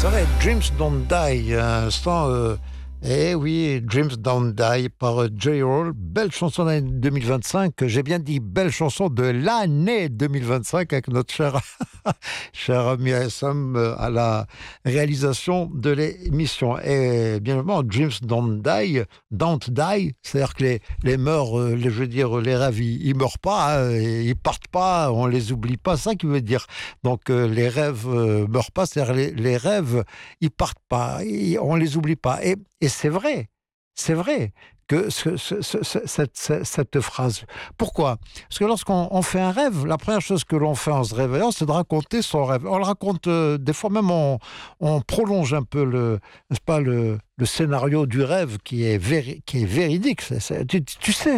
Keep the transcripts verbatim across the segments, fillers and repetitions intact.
Ça va être Dreams Don't Die, un instant. Euh, eh oui, Dreams Don't Die par J-Roll. Belle chanson d'année deux mille vingt-cinq. J'ai bien dit belle chanson de l'année deux mille vingt-cinq avec notre cher, cher ami Sam à la réalisation de l'émission. Et bien évidemment, Dreams Don't Die, Don't Die, c'est-à-dire que les, les morts, les, je veux dire, les rêves, ils, ils meurent pas, hein, ils partent pas, on les oublie pas, c'est ça qui veut dire. Donc euh, les rêves euh, meurent pas, c'est-à-dire les, les rêves, ils partent pas, ils, on les oublie pas. Et, et c'est vrai, c'est vrai que ce, ce, ce, cette, cette, cette phrase. Pourquoi ? Parce que lorsqu'on on fait un rêve, la première chose que l'on fait en se réveillant, c'est de raconter son rêve. On le raconte, euh, des fois même, on, on prolonge un peu le, n'est-ce pas, le, le scénario du rêve qui est, véri, qui est véridique. C'est, c'est, tu, tu sais,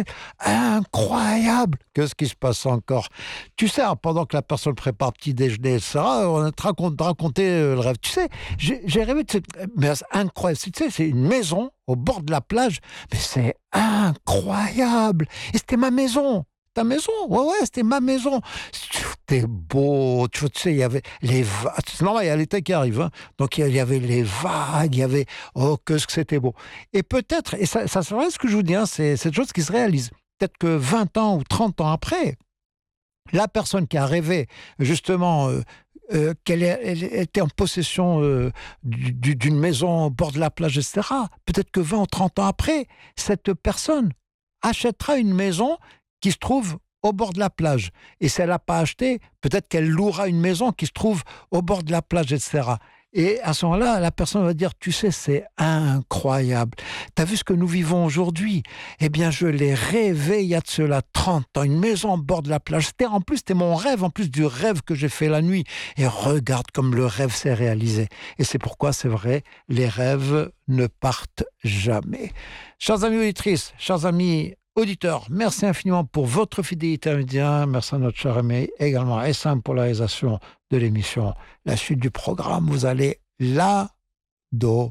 incroyable que ce qui se passe encore. Tu sais, pendant que la personne prépare petit déjeuner, et cetera, on te raconte, raconter le rêve. Tu sais, j'ai, j'ai rêvé de cette... Mais c'est incroyable. Tu sais, c'est une maison au bord de la plage, mais c'est incroyable. Et c'était ma maison. Ta maison, ouais, ouais, c'était ma maison. C'était beau. Tu sais, il y avait les vagues. C'est normal, il y a l'été qui arrive. Hein. Donc, il y avait les vagues, il y avait... Oh, que c'était beau. Et peut-être, et ça, ça c'est vrai ce que je vous dis, hein, c'est cette chose qui se réalise. Peut-être que vingt ans ou trente ans après, la personne qui a rêvé, justement... Euh, Euh, qu'elle est, elle était en possession euh, du, d'une maison au bord de la plage, et cetera. Peut-être que vingt ou trente ans après, cette personne achètera une maison qui se trouve au bord de la plage. Et si elle n'a pas acheté, peut-être qu'elle louera une maison qui se trouve au bord de la plage, et cetera. Et à ce moment-là, la personne va dire, tu sais, c'est incroyable. T'as vu ce que nous vivons aujourd'hui ? Eh bien, je l'ai rêvé il y a de cela trente ans, une maison au bord de la plage. C'était, en plus, c'était mon rêve, en plus du rêve que j'ai fait la nuit. Et regarde comme le rêve s'est réalisé. Et c'est pourquoi, c'est vrai, les rêves ne partent jamais. Chers amis auditrices, chers amis auditeurs, merci infiniment pour votre fidélité à Média. Merci à notre cher ami également à S M pour la réalisation de l'émission. La suite du programme, vous allez l'adorer.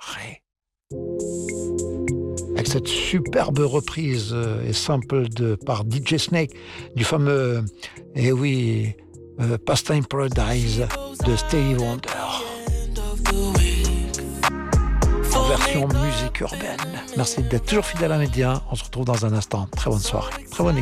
Avec cette superbe reprise euh, et sample de, par D J Snake du fameux, eh oui, euh, Pastime Paradise de Stevie Wonder. En version musique urbaine. Merci d'être toujours fidèle à Média. On se retrouve dans un instant. Très bonne soirée. Très bonne écoute.